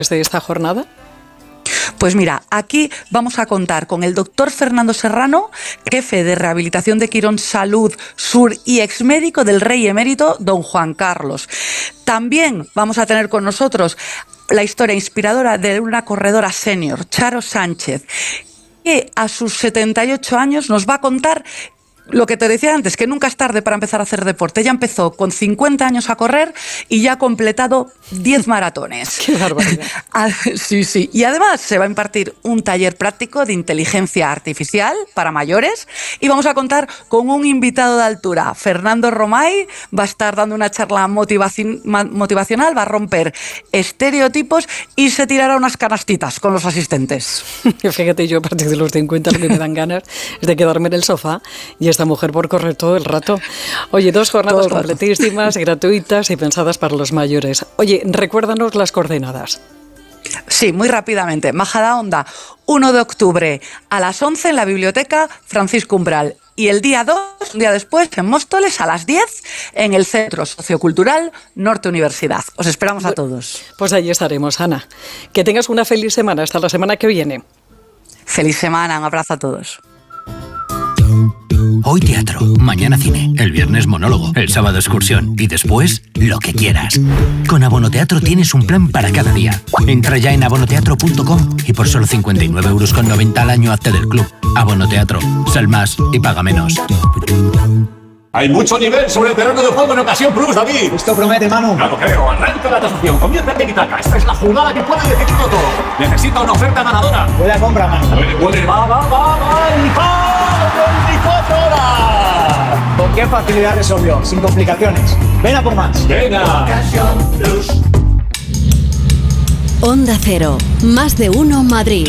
de esta jornada? Pues mira, aquí vamos a contar con el doctor Fernando Serrano, jefe de rehabilitación de Quirón Salud Sur y exmédico del rey emérito don Juan Carlos. También vamos a tener con nosotros la historia inspiradora de una corredora senior, Charo Sánchez, que a sus 78 años nos va a contar lo que te decía antes, que nunca es tarde para empezar a hacer deporte. Ella empezó con 50 años a correr y ya ha completado 10 maratones. ¡Qué barbaridad! Sí. Y además se va a impartir un taller práctico de inteligencia artificial para mayores y vamos a contar con un invitado de altura. Fernando Romay va a estar dando una charla motivacional, va a romper estereotipos y se tirará unas canastitas con los asistentes. Fíjate, yo a partir de los 50 lo que me dan ganas es de quedarme en el sofá y esta mujer por correr todo el rato. Oye, 2 jornadas completísimas, gratuitas y pensadas para los mayores. Oye, recuérdanos las coordenadas. Sí, muy rápidamente. Majadahonda, 1 de octubre a las 11 en la Biblioteca Francisco Umbral. Y el día 2, un día después, en Móstoles, a las 10, en el Centro Sociocultural Norte Universidad. Os esperamos a todos. Pues allí estaremos, Ana. Que tengas una feliz semana. Hasta la semana que viene. Feliz semana. Un abrazo a todos. Hoy teatro, mañana cine, el viernes monólogo, el sábado excursión y después lo que quieras. Con Abonoteatro tienes un plan para cada día. Entra ya en abonoteatro.com y por solo 59,90 € al año hazte del club. Abonoteatro, sal más y paga menos. Hay mucho nivel sobre el terreno de juego en ocasión Plus, David. Esto promete, Manu. Claro, creo. Arranca la tasación. Comienza el tiki-taka. Esta es la jugada que puede decidirlo todo. Necesita una oferta ganadora. Buena compra, Manu. Puede. Va. ¡Y 24 horas! ¿Con qué facilidad resolvió? Sin complicaciones. Ven a por más. Venga. Ocasión Plus. Onda Cero. Más de uno Madrid.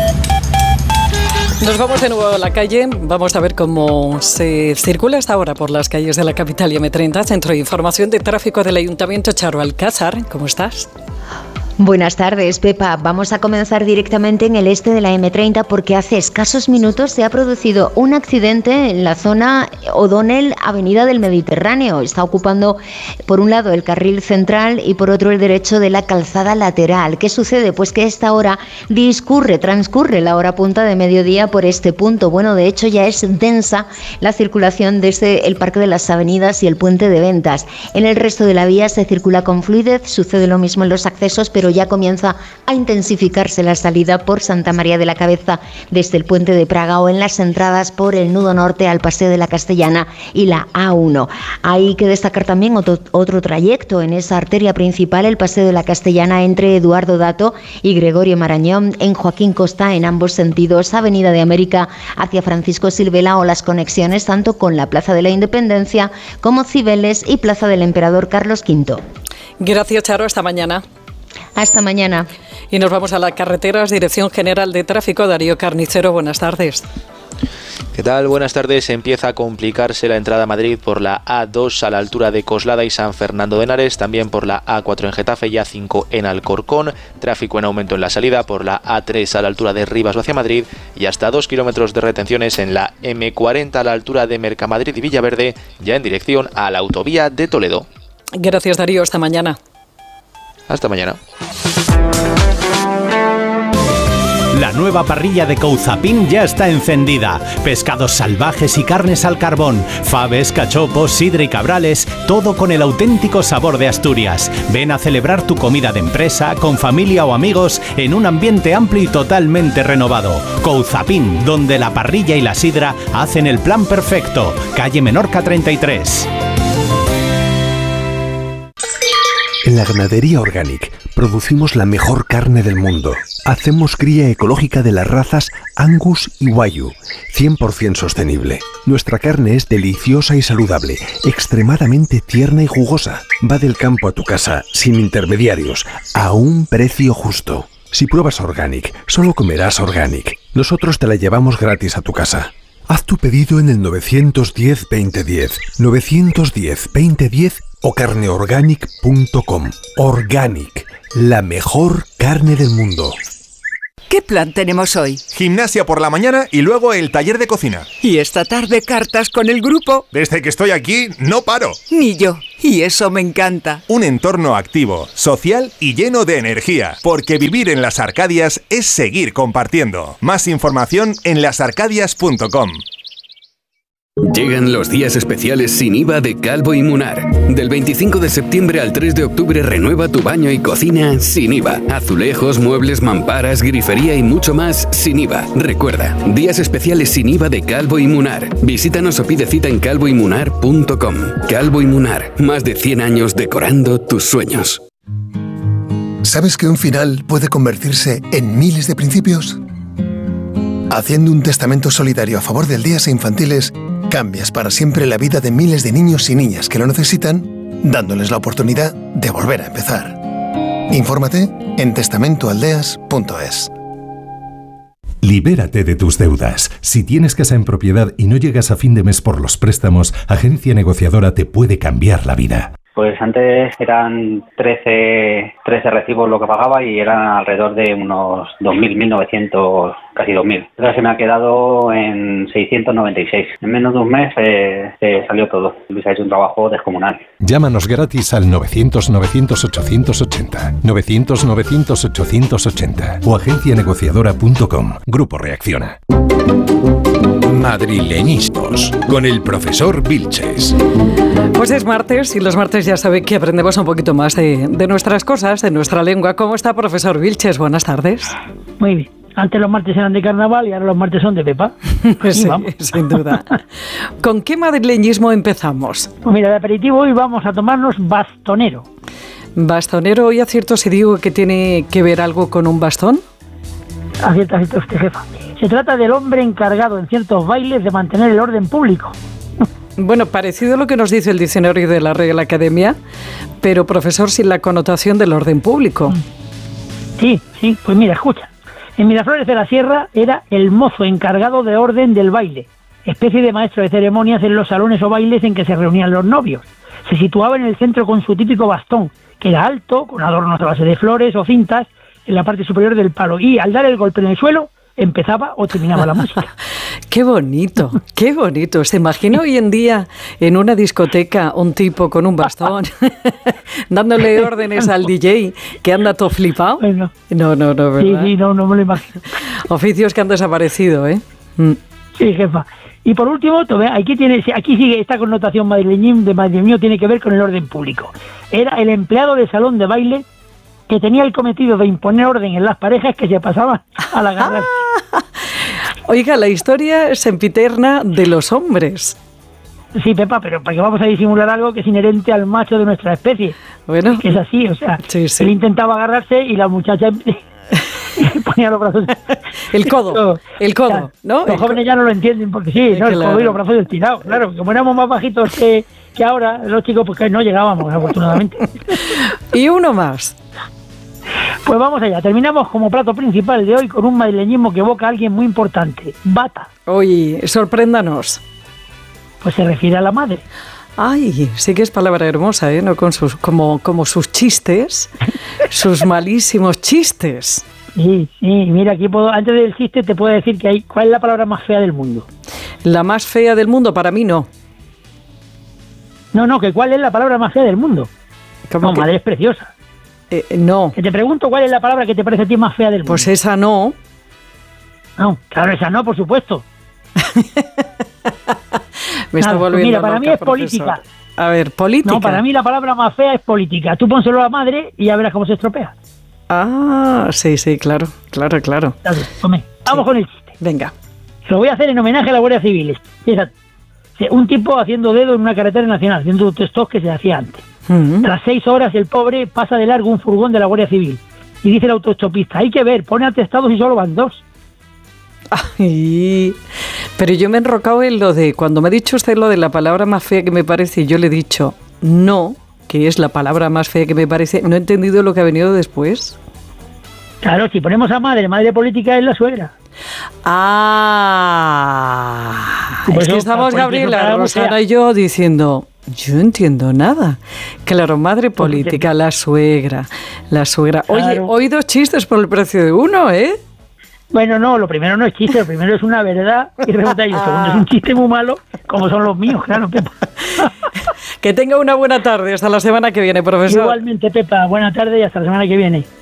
Nos vamos de nuevo a la calle, vamos a ver cómo se circula hasta ahora por las calles de la capital y M30, Centro de Información de Tráfico del Ayuntamiento. Charo Alcázar, ¿cómo estás? Buenas tardes, Pepa. Vamos a comenzar directamente en el este de la M30 porque hace escasos minutos se ha producido un accidente en la zona O'Donnell, Avenida del Mediterráneo. Está ocupando por un lado el carril central y por otro el derecho de la calzada lateral. ¿Qué sucede? Pues que a esta hora transcurre la hora punta de mediodía por este punto. Bueno, de hecho ya es densa la circulación desde el Parque de las Avenidas y el Puente de Ventas. En el resto de la vía se circula con fluidez, sucede lo mismo en los accesos, pero ya comienza a intensificarse la salida por Santa María de la Cabeza desde el Puente de Praga o en las entradas por el nudo norte al Paseo de la Castellana y la A1. Hay que destacar también otro trayecto en esa arteria principal, el Paseo de la Castellana entre Eduardo Dato y Gregorio Marañón, en Joaquín Costa en ambos sentidos, Avenida de América hacia Francisco Silvela o las conexiones tanto con la Plaza de la Independencia como Cibeles y Plaza del Emperador Carlos V. Gracias, Charo, hasta mañana. Hasta mañana. Y nos vamos a las carreteras, Dirección General de Tráfico, Darío Carnicero, buenas tardes. ¿Qué tal? Buenas tardes. Empieza a complicarse la entrada a Madrid por la A2 a la altura de Coslada y San Fernando de Henares, también por la A4 en Getafe y A5 en Alcorcón, tráfico en aumento en la salida por la A3 a la altura de Rivas hacia Madrid y hasta 2 kilómetros de retenciones en la M40 a la altura de Mercamadrid y Villaverde, ya en dirección a la autovía de Toledo. Gracias, Darío, hasta mañana. Hasta mañana. La nueva parrilla de Couzapin ya está encendida. Pescados salvajes y carnes al carbón, faves, cachopos, sidra y cabrales, todo con el auténtico sabor de Asturias. Ven a celebrar tu comida de empresa, con familia o amigos, en un ambiente amplio y totalmente renovado. Couzapin, donde la parrilla y la sidra hacen el plan perfecto. Calle Menorca 33. En la Ganadería Organic producimos la mejor carne del mundo. Hacemos cría ecológica de las razas Angus y Wagyu, 100% sostenible. Nuestra carne es deliciosa y saludable, extremadamente tierna y jugosa. Va del campo a tu casa, sin intermediarios, a un precio justo. Si pruebas Organic, solo comerás Organic. Nosotros te la llevamos gratis a tu casa. Haz tu pedido en el 910-2010, 910-2010 o carneorganic.com. Organic, la mejor carne del mundo. ¿Qué ¿Qué plan tenemos hoy? Gimnasia por la mañana y luego el taller de cocina. ¿Y esta tarde cartas con el grupo? Desde que estoy aquí, no paro. Ni yo. Y eso me encanta. Un entorno activo, social y lleno de energía. Porque vivir en Las Arcadias es seguir compartiendo. Más información en lasarcadias.com. Llegan los días especiales sin IVA de Calvo y Munar. Del 25 de septiembre al 3 de octubre renueva tu baño y cocina sin IVA. Azulejos, muebles, mamparas, grifería y mucho más sin IVA. Recuerda, días especiales sin IVA de Calvo y Munar. Visítanos o pide cita en calvoymunar.com. Calvo y Munar, más de 100 años decorando tus sueños. ¿Sabes que un final puede convertirse en miles de principios? Haciendo un testamento solidario a favor de aldeas e infantiles, cambias para siempre la vida de miles de niños y niñas que lo necesitan, dándoles la oportunidad de volver a empezar. Infórmate en testamentoaldeas.es. Libérate de tus deudas. Si tienes casa en propiedad y no llegas a fin de mes por los préstamos, Agencia Negociadora te puede cambiar la vida. Pues antes eran 13 recibos lo que pagaba y eran alrededor de unos 2.000, 1.900, casi 2.000. Ahora se me ha quedado en 696. En menos de un mes salió todo. Luis ha hecho un trabajo descomunal. Llámanos gratis al 900-900-880, 900-900-880 o agencianegociadora.com. Grupo Reacciona. Madrileñismos, con el profesor Vilches. Pues es martes y los martes ya sabe que aprendemos un poquito más de nuestras cosas, de nuestra lengua. ¿Cómo está, profesor Vilches? Buenas tardes. Muy bien. Antes los martes eran de carnaval y ahora los martes son de Pepa. Pues sí, vamos. Sin duda. ¿Con qué madrileñismo empezamos? Pues mira, de aperitivo hoy vamos a tomarnos bastonero. ¿Bastonero? ¿Hoy acierto si digo que tiene que ver algo con un bastón? Acierta usted, jefa. Se trata del hombre encargado en ciertos bailes de mantener el orden público. Bueno, parecido a lo que nos dice el diccionario de la Real Academia, pero profesor, sin la connotación del orden público. Sí, pues mira, escucha. En Miraflores de la Sierra era el mozo encargado de orden del baile, especie de maestro de ceremonias en los salones o bailes en que se reunían los novios. Se situaba en el centro con su típico bastón, que era alto, con adornos a base de flores o cintas en la parte superior del palo, y al dar el golpe en el suelo, empezaba o terminaba la música. ¡Qué bonito! ¡Qué bonito! ¿Se imagina hoy en día en una discoteca un tipo con un bastón dándole órdenes al DJ que anda todo flipado? Bueno, no, ¿verdad? Sí, no me lo imagino. Oficios que han desaparecido, ¿eh? Sí, jefa. Y por último, aquí sigue esta connotación madrileño, tiene que ver con el orden público. Era el empleado de salón de baile que tenía el cometido de imponer orden en las parejas que se pasaban al agarrar. Oiga, la historia sempiterna de los hombres. Sí, Pepa, pero porque vamos a disimular algo que es inherente al macho de nuestra especie. Bueno. Que es así, o sea, sí. Él intentaba agarrarse y la muchacha ponía los brazos... El codo, ¿no? Los jóvenes ya no lo entienden porque sí, ¿no? El codo y los brazos estirados, claro. Como éramos más bajitos que ahora, los chicos, pues que no llegábamos, afortunadamente. Y uno más. Pues vamos allá, terminamos como plato principal de hoy con un madrileñismo que evoca a alguien muy importante, bata. Oye, sorpréndanos. Pues se refiere a la madre. Ay, sí que es palabra hermosa, ¿eh? ¿No? Con sus, como sus chistes, sus malísimos chistes. Sí, mira, aquí antes del chiste te puedo decir que ¿cuál es la palabra más fea del mundo? La más fea del mundo, para mí no. No, que ¿cuál es la palabra más fea del mundo? No, madre es preciosa. No. Que te pregunto cuál es la palabra que te parece a ti más fea del mundo. Pues esa no. No, claro, esa no, por supuesto. Me está volviendo mira, loca, para mí es profesor. política. A ver, política. No, para mí la palabra más fea es política. Tú pónselo a la madre y ya verás cómo se estropea. Ah, sí, claro. Vamos con el chiste. Venga. Lo voy a hacer en homenaje a la Guardia Civil. Fíjate. Un tipo haciendo dedo en una carretera nacional, haciendo testos que se hacía antes. Tras 6 horas el pobre pasa de largo un furgón de la Guardia Civil y dice el autoestopista, hay que ver, pone atestados y solo van 2. Ay, pero yo me he enrocado en lo de, cuando me ha dicho usted lo de la palabra más fea que me parece, yo le he dicho no, que es la palabra más fea que me parece, no he entendido lo que ha venido después. Claro, si ponemos a madre política es la suegra. Es que estamos Gabriela, Rosana y yo diciendo, yo no entiendo nada. Claro, madre política, la suegra. Oye, Claro. hoy 2 chistes por el precio de uno, ¿eh? Bueno, no, lo primero no es chiste, lo primero es una verdad y rebota, y el segundo es un chiste muy malo, como son los míos, claro, Pepa. Que tenga una buena tarde, hasta la semana que viene, profesor. Igualmente, Pepa, buena tarde y hasta la semana que viene.